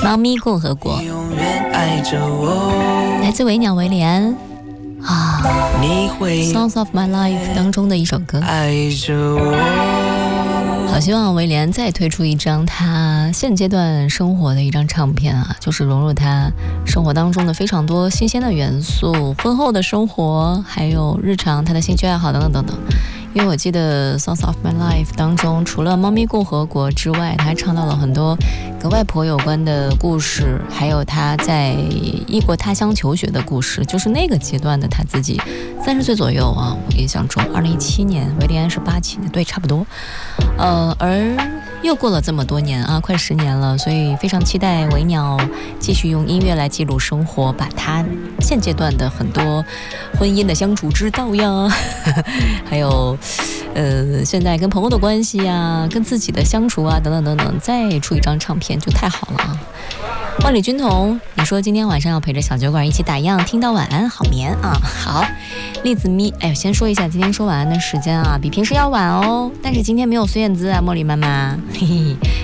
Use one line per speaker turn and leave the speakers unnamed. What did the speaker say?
猫咪共和国，来自维鸟维廉啊， Songs of My Life 当中的一首歌。好希望维廉再推出一张他现阶段生活的一张唱片啊，就是融入他生活当中的非常多新鲜的元素，婚后的生活，还有日常他的兴趣爱好等等等等。因为我记得 Songs of My Life 当中，除了猫咪共和国之外，他还唱到了很多跟外婆有关的故事，还有他在异国他乡求学的故事，就是那个阶段的他自己30岁左右啊，我印象中2017年，维廉是87年，对，差不多。而又过了这么多年啊，快10年了，所以非常期待维鸟继续用音乐来记录生活，把他现阶段的很多婚姻的相处之道呀，还有现在跟朋友的关系啊，跟自己的相处啊，等等等等，再出一张唱片就太好了啊！万里军统，你说今天晚上要陪着小酒馆一起打烊，听到晚安好眠啊！好，栗子咪，哎，先说一下今天说晚安的时间啊，比平时要晚哦，但是今天没有孙燕姿啊，茉莉妈妈，嘿嘿。